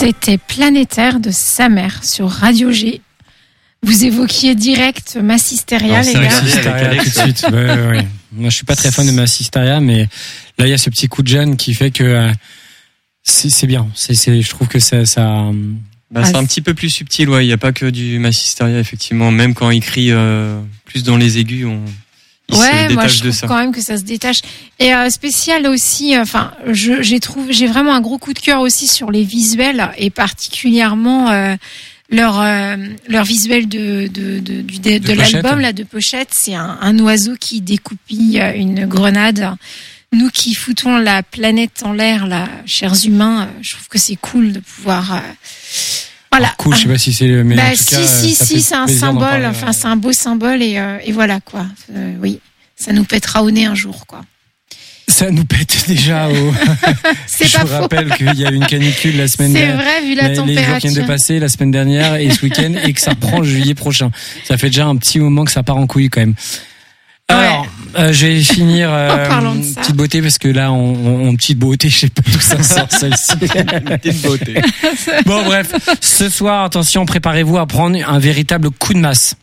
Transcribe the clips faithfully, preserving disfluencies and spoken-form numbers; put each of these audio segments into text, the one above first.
C'était Planétaire de sa mère sur Radio G. Vous évoquiez direct Massisteria, les gars. Massisteria tout de suite. Ouais, ouais, ouais. Moi, je suis pas très fan de Massisteria, mais là, il y a ce petit coup de jeune qui fait que euh, c'est, c'est bien. C'est, c'est, je trouve que ça. ça bah, c'est un petit peu plus subtil, ouais. Il n'y a pas que du Massisteria, effectivement. Même quand il crie euh, plus dans les aigus, on. Il ouais, moi je trouve quand même que ça se détache. Et euh, spécial aussi, enfin, je, j'ai trouvé, j'ai vraiment un gros coup de cœur aussi sur les visuels et particulièrement euh, leur euh, leur visuel de de de, de, de, de l'album là de pochette. C'est un, un oiseau qui découpille une grenade. Nous qui foutons la planète en l'air, là, chers humains, je trouve que c'est cool de pouvoir. Euh, Voilà. Alors cool, je sais pas si c'est le mais bah, en tout si, cas, si, ça si, fait c'est un plaisir symbole, parler, enfin, euh... c'est un beau symbole et, euh, et voilà, quoi. Euh, oui. Ça nous pètera au nez un jour, quoi. Ça nous pète déjà au. C'est je pas vous faux. rappelle qu'il y a eu une canicule la semaine c'est dernière. C'est vrai, vu la les température. Les week-ends de passé, la semaine dernière et ce week-end, et que ça prend juillet prochain. Ça fait déjà un petit moment que ça part en couille, quand même. Alors, ouais. euh, je vais finir euh, petite beauté parce que là, on, on, on petite beauté, je sais pas d'où ça sort celle-ci. Petite beauté. Bon, bref, ce soir, attention, préparez-vous à prendre un véritable coup de masse.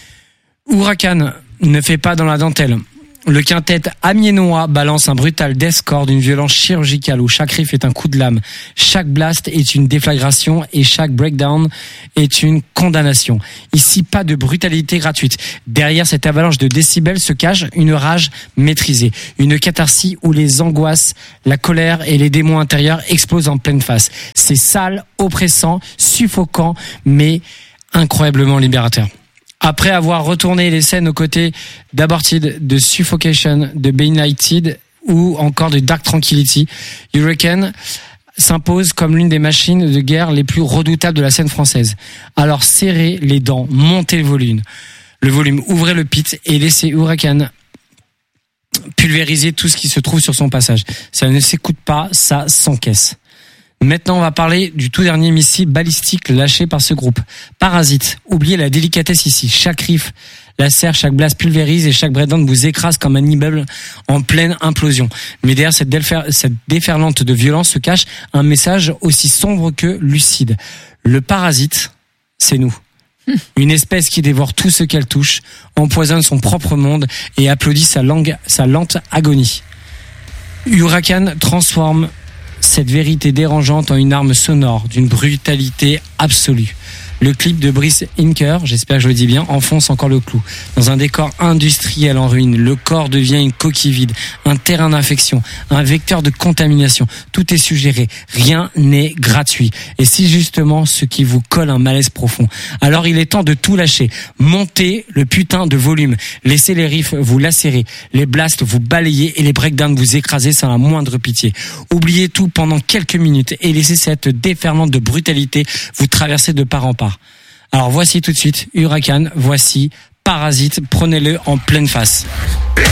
Huracan ne fait pas dans la dentelle. Le quintet amiénois balance un brutal deathcore d'une violence chirurgicale où chaque riff est un coup de lame, chaque blast est une déflagration et chaque breakdown est une condamnation. Ici, pas de brutalité gratuite. Derrière cette avalanche de décibels se cache une rage maîtrisée, une catharsis où les angoisses, la colère et les démons intérieurs explosent en pleine face. C'est sale, oppressant, suffocant, mais incroyablement libérateur. Après avoir retourné les scènes aux côtés d'Aborted, de Suffocation, de Benighted ou encore de Dark Tranquillity, Huracan s'impose comme l'une des machines de guerre les plus redoutables de la scène française. Alors serrez les dents, montez le volume. Le volume, ouvrez le pit et laissez Huracan pulvériser tout ce qui se trouve sur son passage. Ça ne s'écoute pas, ça s'encaisse. Maintenant, on va parler du tout dernier missile balistique lâché par ce groupe. Parasite. Oubliez la délicatesse ici. Chaque riff lacère, chaque blast pulvérise et chaque breakdown vous écrase comme un immeuble en pleine implosion. Mais derrière cette, défer- cette déferlante de violence se cache un message aussi sombre que lucide. Le parasite, c'est nous. Une espèce qui dévore tout ce qu'elle touche, empoisonne son propre monde et applaudit sa, langue, sa lente agonie. Huracan transforme cette vérité dérangeante en une arme sonore d'une brutalité absolue. Le clip de Brice Inker, j'espère que je le dis bien, enfonce encore le clou. Dans un décor industriel en ruine, le corps devient une coquille vide, un terrain d'infection, un vecteur de contamination. Tout est suggéré, rien n'est gratuit. Et c'est justement ce qui vous colle un malaise profond. Alors il est temps de tout lâcher. Montez le putain de volume. Laissez les riffs vous lacérer, les blasts vous balayer et les breakdowns vous écraser sans la moindre pitié. Oubliez tout pendant quelques minutes et laissez cette déferlante de brutalité vous traverser de part en part. Alors voici tout de suite Huracan, voici Parasite, prenez-le en pleine face.